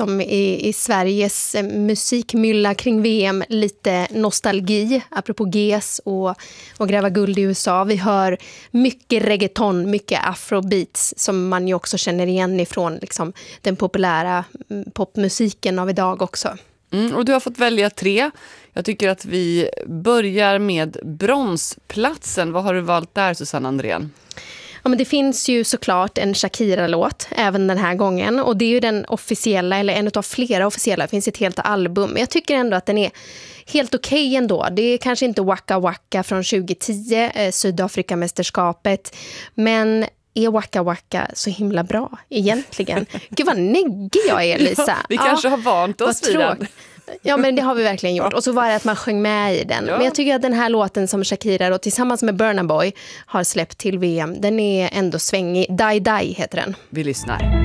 liksom i Sveriges musikmylla kring VM lite nostalgi, apropå GES och gräva guld i USA. Vi hör mycket reggaeton, mycket afrobeats som man ju också känner igen ifrån liksom, den populära popmusiken av idag också. Och du har fått välja 3. Jag tycker att vi börjar med bronsplatsen. Vad har du valt där, Susanne Andrén? Ja, men det finns ju såklart en Shakira-låt även den här gången. Och det är ju den officiella, eller en av flera officiella. Det finns ett helt album. Men jag tycker ändå att den är helt okej ändå. Det är kanske inte Waka Waka från 2010, Sydafrika-mästerskapet. Men är Waka Waka så himla bra egentligen? Gud vad neggig jag är, Lisa. Ja, vi kanske har vant oss vid den. Ja, men det har vi verkligen gjort. Och så var det att man sjöng med i den. Ja. Men jag tycker att den här låten som Shakira då, tillsammans med Burna Boy har släppt till VM, den är ändå svängig. Die Die heter den. Vi lyssnar.